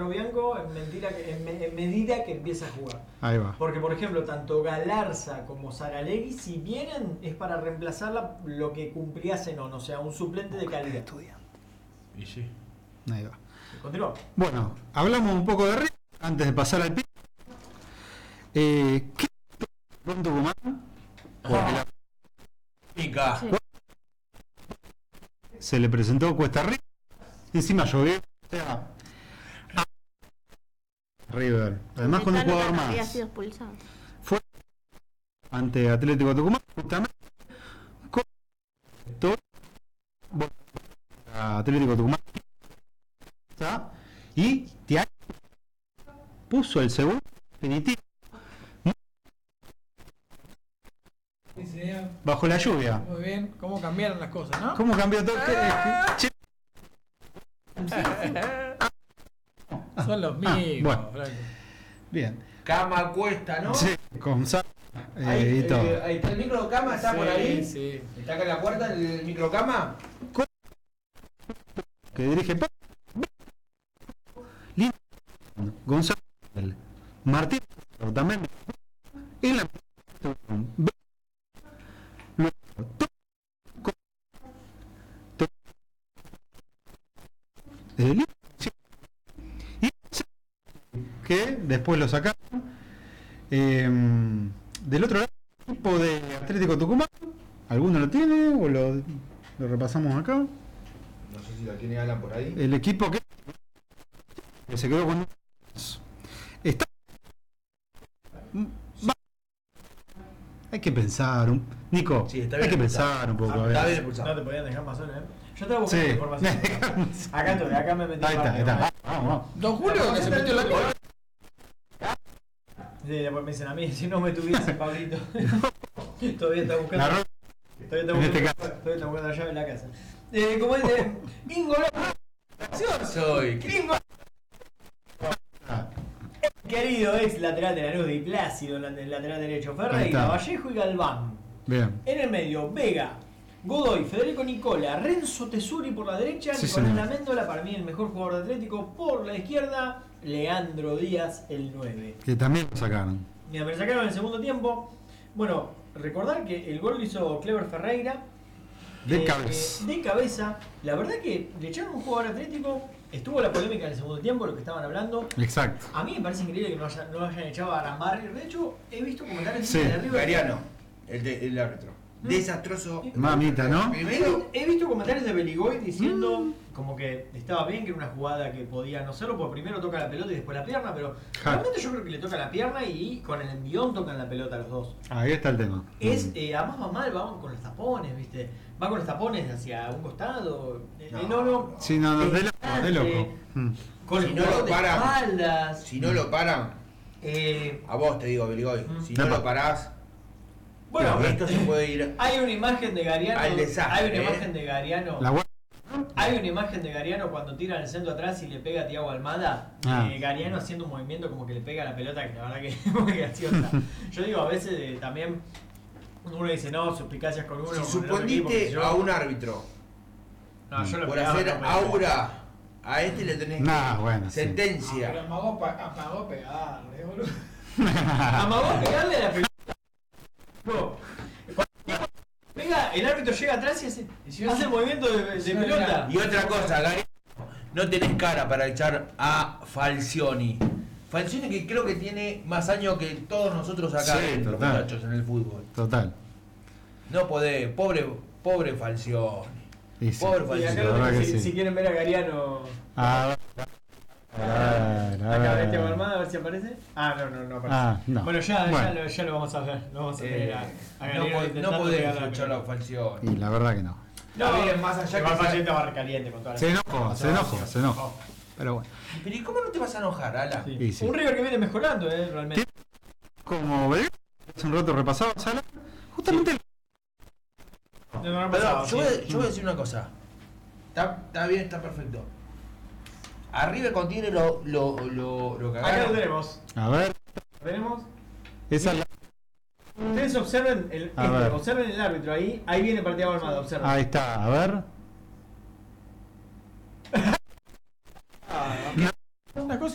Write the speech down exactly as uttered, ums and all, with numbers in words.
Gustavo Bianco en, mentira que, en, en medida que empieza a jugar. Ahí va. Porque, por ejemplo, tanto Galarza como Saralegui, si vienen, es para reemplazar la, lo que cumplía Zenón, o sea, un suplente de calidad. Y sí. Ahí va. Continúa. Bueno, hablamos un poco de River antes de pasar al pico. Eh, ¿Qué con Tucumán? Porque la- Pica. Sí. se le presentó Cuesta Rica, encima llovió, o sea, River, además con un Tano jugador Había más, sido expulsado. fue ante Atlético Tucumán, justamente con todo Atlético Tucumán, ¿está? Y Thiago puso el segundo definitivo Sí, señor. bajo la lluvia. Muy bien. ¿Cómo cambiaron las cosas, no? ¿Cómo cambió todo? Che, Son los Ah, mismos, bueno. Franco. bien, Cama cuesta, ¿no? sí, con Sa- eh, Ahí, y todo. eh, ahí está el microcama, está Sí, por ahí. sí. Está acá en la puerta el microcama. Que dirige Pa- Lindo. Gonzalo Martín también en la Luego, to- co- to- eh, li- sí. Y que después lo sacaron eh, del otro lado el equipo de Atlético Tucumán. ¿Alguno lo tiene o lo, lo repasamos acá? No sé si la tiene Alan por ahí. El equipo que, que se quedó con está va- hay que pensar un Nico, Sí, está hay bien que expulsado. pensar un poco, Ah, a ver. está bien No expulsado. te podían dejar más solo, ¿eh? Yo estaba buscando Sí. información. Acá estoy, acá me metí. Ahí está, ahí rápido, está. ¿eh? Vamos, vamos. Don Julio, que se metió en la cola. Sí, después me dicen a mí, si no me tuviese Pablito. Todavía está buscando. La ro- Todavía está en este buscando, caso. todavía está buscando la llave en la casa. Eh, como dice, Ingo Yo soy. Ingo querido ex lateral de Lanús y Plácido, la- el lateral derecho, Ahí Ferreira, está. Vallejo y Galván. Bien. En el medio, Vega, Godoy, Federico Nicola, Renzo Tesuri por la derecha, Sí, Nicolás señor. Laméndola, para mí el mejor jugador de Atlético, por la izquierda, Leandro Díaz, el nueve. Que también lo sacaron. Mira, me sacaron en el segundo tiempo. Bueno, recordar que el gol lo hizo Clever Ferreira. De eh, cabeza. eh, de cabeza. La verdad que le echaron un jugador Atlético. Estuvo la polémica en el segundo tiempo, lo que estaban hablando. Exacto. A mí me parece increíble que no, haya- no hayan echado a Arambar. De hecho, he visto comentarios Sí. de River. Gariano, el, de- el árbitro. ¿Mm? Desastroso. Mamita, ¿no? Primero, He, he visto comentarios de Beligoy diciendo como que estaba bien, que era una jugada que podía no serlo, porque primero toca la pelota y después la pierna, pero Ja. realmente yo creo que le toca la pierna y con el envión tocan la pelota los dos. Ahí está el tema. Es, eh, además va mal, va con los tapones, ¿viste? Va con los tapones hacia un costado. Eh, No, no, no. Sí, no, no, de loco, de loco. Distante, Mm. Con Si el no jugador lo de paran. espaldas. si no lo paran, Eh, a vos te digo, Beligoy, Mm. si no Epa. lo parás, bueno, esto se puede ir. hay una imagen de Gariano. Al desastre, hay una ¿eh? imagen de Gariano. La gua- Hay una imagen de Gariano cuando tira el centro atrás y le pega a Thiago Almada. Ah. Eh, Gariano haciendo un movimiento como que le pega a la pelota, que la verdad que es muy graciosa. Yo digo, a veces eh, también uno dice, no, suspicacias con uno. Si con el otro equipo, suspendiste qué sé yo. a un árbitro No, yo lo por pegaba, hacer no, pero- aura, a este le tenés que. Nah, bueno, sí. sentencia. Ah, pero amagó, pa- amagó pegarle, boludo. Amagó pegarle a la pelota. No. Cuando pega, el árbitro llega atrás y hace, hace el movimiento de, de Sí, pelota. Y otra cosa, Gary, no tenés cara para echar a Falcioni. Falcioni que creo que tiene más años que todos nosotros acá, Sí, dentro, total. muchachos, en el fútbol. Total. No podés, pobre, pobre Falcioni. Y sí. Pobre Y acá la lo verdad tengo, que si, sí. si quieren ver a Gariano. A ver. A ver, a Acá ver. ven Thiago Almada, a ver si aparece. Ah, no, no, no aparece. Ah, no. Bueno, ya, Bueno. Ya, lo, ya lo vamos a ver. Lo vamos a tener Eh, a, a no, Gariano po- intentando no podés pegarle a la echarlo a pelota. Falcioni. Y la verdad que no. Está bien, más allá Igual que sea- Fallete va recaliente con toda la Se enojó, se enojó, se enojó. Pero bueno. Pero ¿y cómo no te vas a enojar, Ala? Sí. Y sí. Un River que viene mejorando, eh, realmente. Como Belgrano, hace un rato repasaba Sala, justamente el- No, no, no Pero pasaba, yo, voy, sí. a- yo voy a decir una cosa. Está, está bien, está perfecto. Arriba contiene lo, lo, lo, lo que Acá lo agarra. tenemos. A ver, ¿Lo tenemos? esa es la- Ustedes observen el, A este, ver. observen el árbitro ahí. Ahí viene para Thiago Almada, observen. ahí está, a ver. Una cosa